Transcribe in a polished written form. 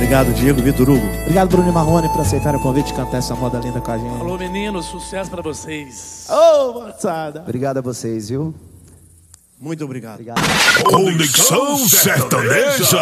Obrigado, Diego, Vitor Hugo. Obrigado, Bruno e Marrone, por aceitarem o convite de cantar essa moda linda com a gente. Alô, meninos, sucesso pra vocês. Ô, moçada. Obrigado a vocês, viu? Muito obrigado. Obrigado. Conexão Sertaneja.